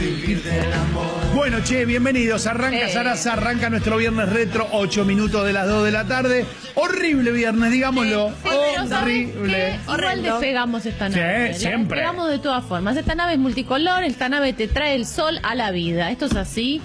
vivir del amor. Bueno, che, bienvenidos. Arranca Sarasa, arranca nuestro viernes retro, 8 minutos de las 2 de la tarde. Horrible viernes, digámoslo. Horrible. Igual despegamos esta nave. Sí, siempre. Despegamos de todas formas. Esta nave es multicolor, esta nave te trae el sol a la vida. Esto es así.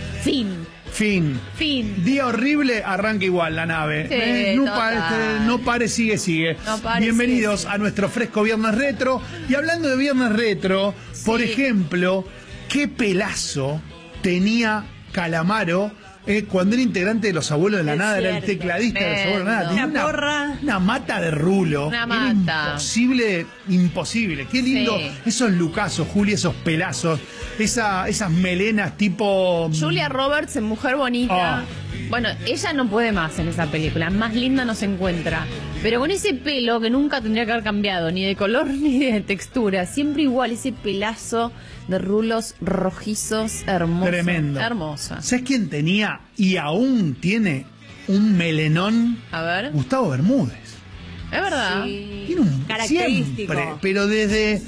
Fin. Día horrible, arranca igual la nave. Sí, No pare, sigue. No pare, Bienvenidos sigue. a nuestro fresco viernes retro. Y hablando de viernes retro, por ejemplo, qué pelazo tenía Calamaro cuando era integrante de Los Abuelos de la Nada, era el tecladista de Los Abuelos de la Nada. Tenía una mata de rulo. Una Era mata. imposible. Qué lindo esos lucazos, Juli, esos pelazos, esas melenas tipo... Julia Roberts en Mujer Bonita. Bueno, ella no puede más en esa película. Más linda no se encuentra. Pero con ese pelo que nunca tendría que haber cambiado, ni de color ni de textura. Siempre igual, ese pelazo de rulos rojizos, hermoso. Tremendo. Hermosa. ¿Sabes quién tenía y aún tiene un melenón? A ver. Gustavo Bermúdez. Es verdad. Tiene un Característico. siempre, pero desde,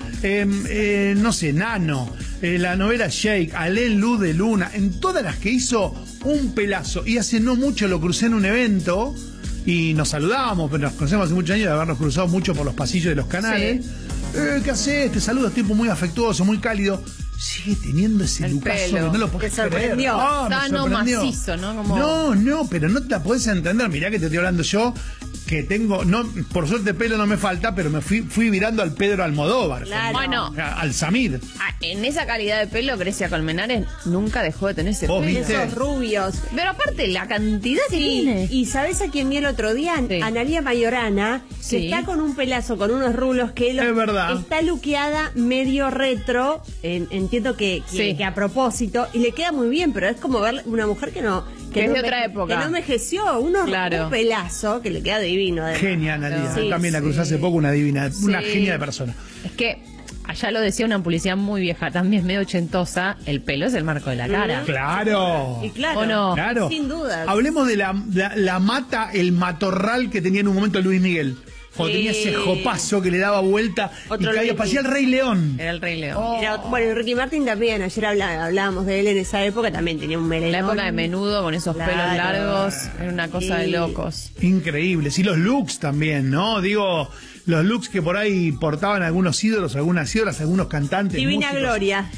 no sé, Nano, la novela Shake, Alén Luz de Luna, en todas las que hizo un pelazo. Y hace no mucho lo crucé en un evento y nos saludábamos, pero nos conocemos hace muchos años de habernos cruzado mucho por los pasillos de los canales. ¿Qué haces? Te saludo, es tipo muy afectuoso, muy cálido. Sigue teniendo ese El lucazo pelo. que no lo podés Te sorprendió. creer. Me Sano, sorprendió. macizo, ¿no? Como... No, pero no te la podés entender. Mirá que te estoy hablando yo, que tengo, no, por suerte pelo no me falta, pero me fui mirando al Pedro Almodóvar. Claro. Bueno, Al Samir. en esa calidad de pelo, Grecia Colmenares nunca dejó de tener ese ¿Vos pelo. viste? Esos rubios. Pero aparte, la cantidad que tiene. Y ¿sabés a quién vi el otro día? Sí. Analía Mayorana, que Sí. está con un pelazo, con unos rulos que Es verdad. está luqueada medio retro, entiendo que a propósito, y le queda muy bien, pero es como ver una mujer que no... Que es no de otra época. Que no envejeció, un pelazo que le queda divino. además. Genia, Analia. Sí, También la cruzé hace poco, una divina, una genia de persona. Es que, allá lo decía una publicidad muy vieja, también medio ochentosa, el pelo es el marco de la cara. Claro. Y claro, ¿O no? Claro. sin duda. Hablemos de la mata, el matorral que tenía en un momento Luis Miguel. Cuando tenía ese jopazo que le daba vuelta Otro y caía, Luis. parecía el Rey León. Era el Rey León. Bueno, Ricky Martin también, ayer hablábamos de él en esa época, también tenía un melenón. La época de Menudo con esos pelos largos era una cosa de locos. Increíbles. Y los looks también, ¿no? Digo, los looks que por ahí portaban algunos ídolos, algunas ídolas, algunos cantantes. Divina músicos. Gloria.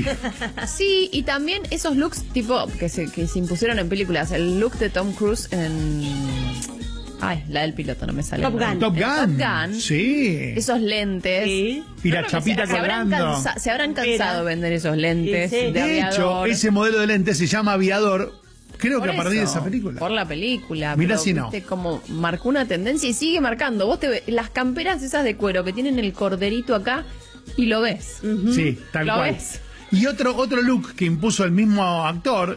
Sí, y también esos looks tipo que se impusieron en películas. El look de Tom Cruise en... Ay, la del piloto no me sale. Top el nombre. Gun. Top Gun. Top Gun. Sí. Esos lentes. Sí. Y la Yo creo que chapita colgando. se habrán cansado de vender esos lentes. Sí, sí. De hecho, aviador. ese modelo de lente se llama Aviador. Creo Por que a partir de eso, esa película. Por la película. Mirá pero, si no. viste, como marcó una tendencia y sigue marcando. Vos te ves las camperas esas de cuero que tienen el corderito acá y lo ves. Sí, tal ¿Lo cual. ves? Y otro look que impuso el mismo actor,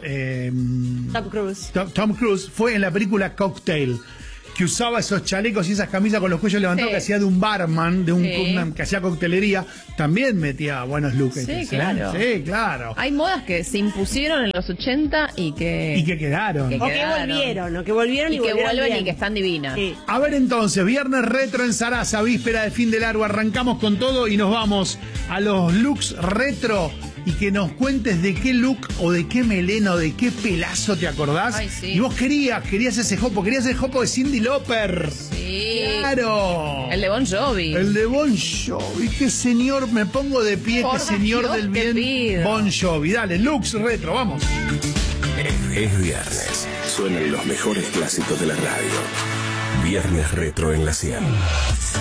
Tom Cruise. Tom Cruise, fue en la película Cocktail, que usaba esos chalecos y esas camisas con los cuellos levantados, Sí. que hacía de un barman, Sí. que hacía coctelería. También metía buenos looks. Sí, claro. Sí, claro. Hay modas que se impusieron en los 80 y que quedaron. Que O que quedaron. volvieron, o que volvieron y que volvieron vuelven bien. y que están divinas. Sí. A ver entonces, viernes retro en Sarasa, víspera de fin de largo, arrancamos con todo y nos vamos a los looks retro y que nos cuentes de qué look o de qué melena o de qué pelazo te acordás. Ay, sí. Y vos querías ese jopo de Cyndi Lauper. Sí. Claro. El de Bon Jovi. El de Bon Jovi, qué señor, me pongo de pie, Por qué señor Dios, del te bien. pido. Bon Jovi, dale, looks retro, vamos. Es viernes. Suenan los mejores clásicos de la radio. Viernes retro en la 100.